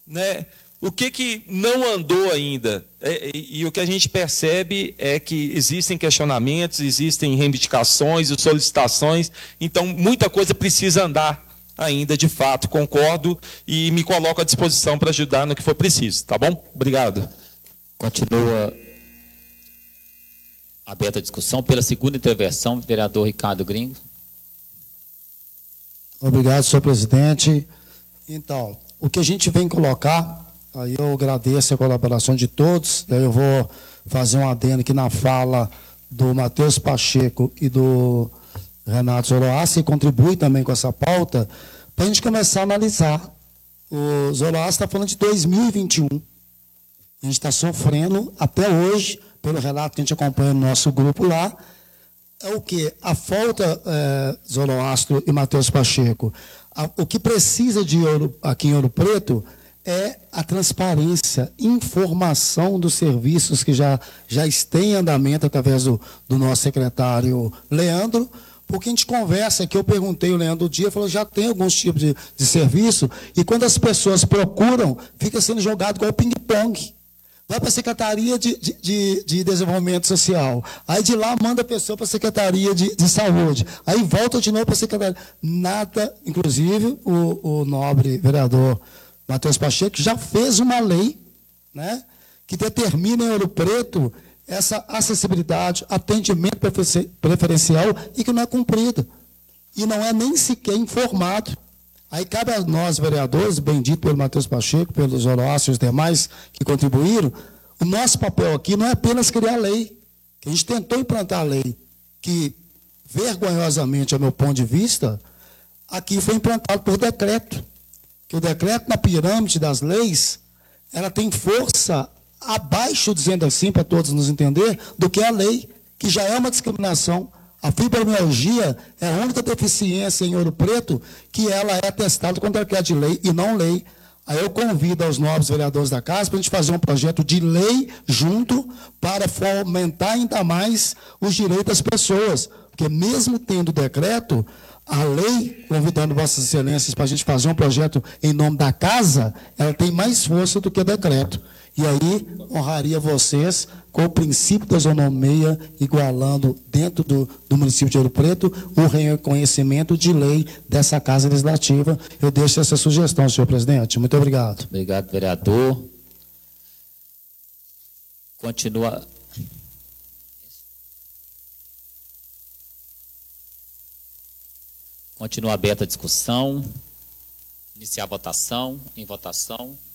né? O que não andou ainda? E o que a gente percebe é que existem questionamentos, existem reivindicações e solicitações, então muita coisa precisa andar ainda, de fato, concordo, e me coloco à disposição para ajudar no que for preciso, tá bom? Obrigado. Continua aberta a discussão. Pela segunda intervenção, vereador Ricardo Gringo. Obrigado, senhor presidente. Então, o que a gente vem colocar, aí eu agradeço a colaboração de todos, aí eu vou fazer um adendo aqui na fala do Matheus Pacheco e do Renato Zoroassi, que contribui também com essa pauta, para a gente começar a analisar. O Zoroassi está falando de 2021. A gente está sofrendo, até hoje, pelo relato que a gente acompanha no nosso grupo lá, é o quê? A falta, Zoroastro e Matheus Pacheco, o que precisa de aqui em Ouro Preto é a transparência, informação dos serviços que já estão em andamento através do nosso secretário Leandro, porque a gente conversa aqui, eu perguntei, o Leandro, dia, falou, já tem alguns tipos de serviço, e quando as pessoas procuram, fica sendo jogado igual ping-pong. Vai para a Secretaria de Desenvolvimento Social. Aí de lá manda a pessoa para a Secretaria de Saúde. Aí volta de novo para a Secretaria. Nada, inclusive, o nobre vereador Matheus Pacheco já fez uma lei, né, que determina em Ouro Preto essa acessibilidade, atendimento preferencial e que não é cumprida. E não é nem sequer informado. Aí cabe a nós, vereadores, bendito pelo Matheus Pacheco, pelo Zoroastro e os demais que contribuíram, o nosso papel aqui não é apenas criar lei, que a gente tentou implantar a lei, que, vergonhosamente, a meu ponto de vista, aqui foi implantado por decreto. Que o decreto, na pirâmide das leis, ela tem força abaixo, dizendo assim, para todos nos entender, do que a lei, que já é uma discriminação. A fibromialgia é a única deficiência em Ouro Preto que ela é atestada com decreto de lei e não lei. Aí eu convido aos nobres vereadores da casa para a gente fazer um projeto de lei junto para fomentar ainda mais os direitos das pessoas. Porque mesmo tendo decreto, a lei, convidando Vossas Excelências para a gente fazer um projeto em nome da casa, ela tem mais força do que o decreto. E aí, honraria vocês com o princípio da isonomia, igualando dentro do município de Ouro Preto o reconhecimento de lei dessa Casa Legislativa. Eu deixo essa sugestão, senhor presidente. Muito obrigado. Obrigado, vereador. Continua. Continua aberta a discussão. Iniciar a votação. Em votação.